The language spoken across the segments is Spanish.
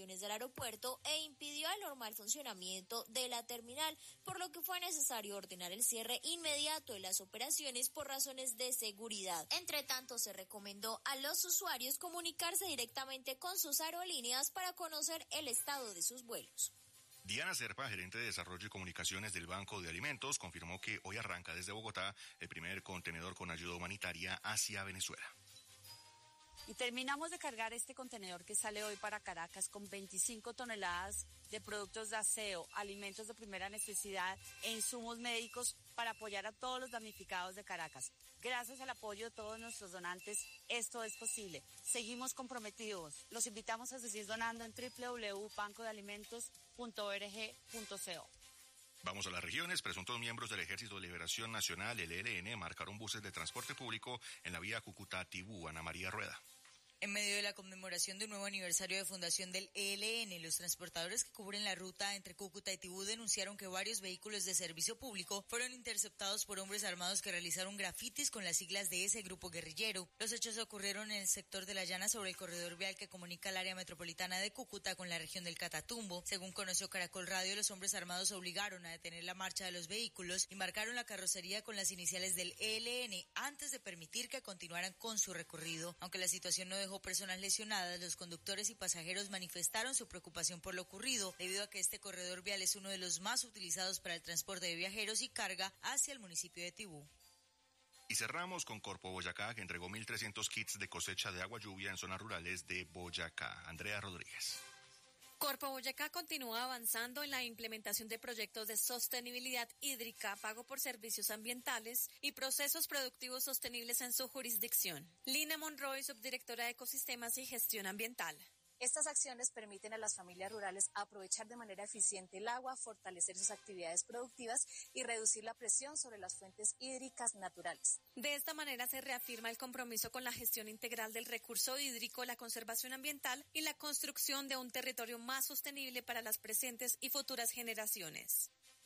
operaciones del aeropuerto e impidió el normal funcionamiento de la terminal, por lo que fue necesario ordenar el cierre inmediato de las operaciones por razones de seguridad. Entre tanto, se recomendó a los usuarios comunicarse directamente con sus aerolíneas para conocer el estado de sus vuelos. Diana Serpa, gerente de Desarrollo y Comunicaciones del Banco de Alimentos, confirmó que hoy arranca desde Bogotá el primer contenedor con ayuda humanitaria hacia Venezuela. Y terminamos de cargar este contenedor que sale hoy para Caracas con 25 toneladas de productos de aseo, alimentos de primera necesidad e insumos médicos para apoyar a todos los damnificados de Caracas. Gracias al apoyo de todos nuestros donantes, esto es posible. Seguimos comprometidos. Los invitamos a seguir donando en www.bancodealimentos.org.co. Vamos a las regiones. Presuntos miembros del Ejército de Liberación Nacional, el ELN, marcaron buses de transporte público en la vía Cúcuta-Tibú. Ana María Rueda. En medio de la conmemoración de un nuevo aniversario de fundación del ELN, los transportadores que cubren la ruta entre Cúcuta y Tibú denunciaron que varios vehículos de servicio público fueron interceptados por hombres armados que realizaron grafitis con las siglas de ese grupo guerrillero. Los hechos ocurrieron en el sector de La Llana sobre el corredor vial que comunica el área metropolitana de Cúcuta con la región del Catatumbo. Según conoció Caracol Radio, los hombres armados obligaron a detener la marcha de los vehículos y marcaron la carrocería con las iniciales del ELN antes de permitir que continuaran con su recorrido. Aunque la situación no dejó personas lesionadas, los conductores y pasajeros manifestaron su preocupación por lo ocurrido, debido a que este corredor vial es uno de los más utilizados para el transporte de viajeros y carga hacia el municipio de Tibú. Y cerramos con Corpo Boyacá, que entregó 1.300 kits de cosecha de agua lluvia en zonas rurales de Boyacá. Andrea Rodríguez. Corpo Boyacá continúa avanzando en la implementación de proyectos de sostenibilidad hídrica, pago por servicios ambientales y procesos productivos sostenibles en su jurisdicción. Lina Monroy, subdirectora de Ecosistemas y Gestión Ambiental. Estas acciones permiten a las familias rurales aprovechar de manera eficiente el agua, fortalecer sus actividades productivas y reducir la presión sobre las fuentes hídricas naturales. De esta manera se reafirma el compromiso con la gestión integral del recurso hídrico, la conservación ambiental y la construcción de un territorio más sostenible para las presentes y futuras generaciones.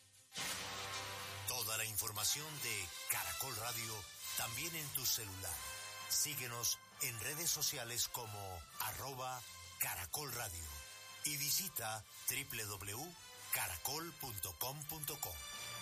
Toda la información de Caracol Radio también en tu celular. Síguenos en redes sociales como @Caracol Radio y visita www.caracol.com.co.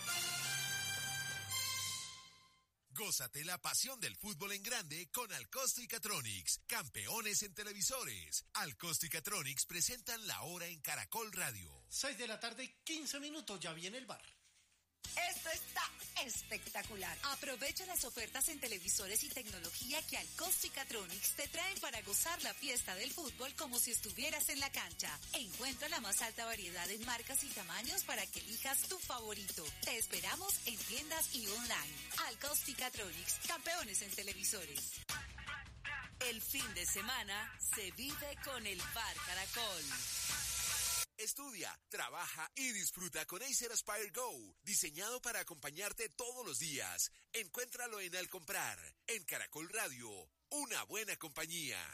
Gózate la pasión del fútbol en grande con Alcosto y Catronics, campeones en televisores. Alcosto y Catronics presentan La Hora en Caracol Radio. 6:15 p.m, ya viene el bar. Esto está espectacular. Aprovecha las ofertas en televisores y tecnología que Alcosto y Catronics te traen para gozar la fiesta del fútbol como si estuvieras en la cancha. Encuentra la más alta variedad en marcas y tamaños para que elijas tu favorito. Te esperamos en tiendas y online. Alcosto y Catronics, campeones en televisores. El fin de semana se vive con el Bar Caracol. Estudia, trabaja y disfruta con Acer Aspire Go, diseñado para acompañarte todos los días. Encuéntralo en Al Comprar, en Caracol Radio, una buena compañía.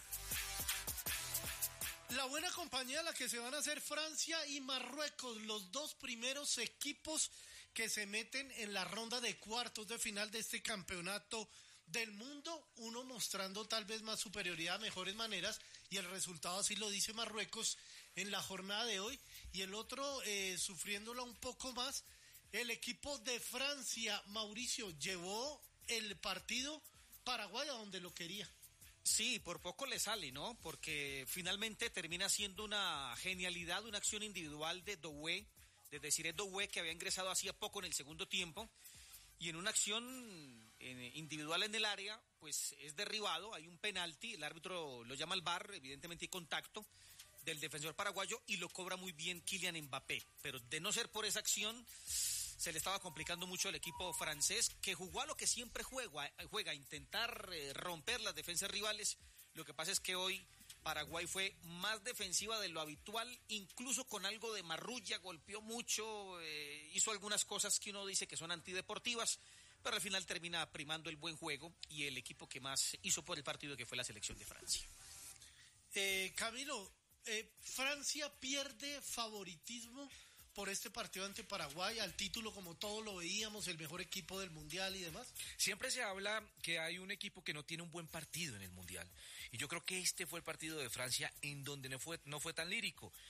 La buena compañía, la que se van a hacer Francia y Marruecos, los dos primeros equipos que se meten en la ronda de cuartos de final de este campeonato del mundo, uno mostrando tal vez más superioridad, mejores maneras, y el resultado así lo dice Marruecos en la jornada de hoy, y el otro sufriéndola un poco más. El equipo de Francia, Mauricio, llevó el partido Paraguay a donde lo quería. Sí, por poco le sale, ¿no? Porque finalmente termina siendo una genialidad, una acción individual de Doué, de Desiré Doué, que había ingresado hacía poco en el segundo tiempo, y en una acción individual en el área, pues es derribado, hay un penalti, el árbitro lo llama al VAR, evidentemente hay contacto del defensor paraguayo y lo cobra muy bien Kylian Mbappé, pero de no ser por esa acción se le estaba complicando mucho al equipo francés, que jugó a lo que siempre juega, intentar romper las defensas rivales. Lo que pasa es que hoy Paraguay fue más defensiva de lo habitual, incluso con algo de marrulla, golpeó mucho, hizo algunas cosas que uno dice que son antideportivas, pero al final termina primando el buen juego y el equipo que más hizo por el partido, que fue la selección de Francia. Camilo, Francia pierde favoritismo por este partido ante Paraguay, al título como todos lo veíamos, el mejor equipo del Mundial y demás. Siempre se habla que hay un equipo que no tiene un buen partido en el Mundial, y yo creo que este fue el partido de Francia en donde no fue tan lírico.